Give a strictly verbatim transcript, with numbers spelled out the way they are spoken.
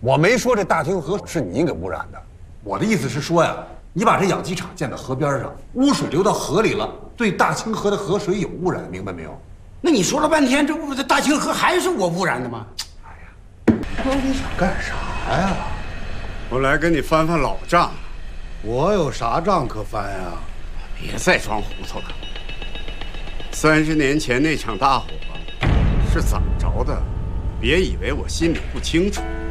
我没说这大清河是你给污染的， 我的意思是说呀，你把这养鸡场建在河边上，污水流到河里了，对大清河的河水有污染，明白没有？ 那你说了半天，这不这大清河还是我污染的吗？ 哎呀，哥，你想干啥呀？ 我来跟你翻翻老账。 我有啥账可翻呀？ 别再装糊涂了。三十年前那场大火是怎么着的？别以为我心里不清楚。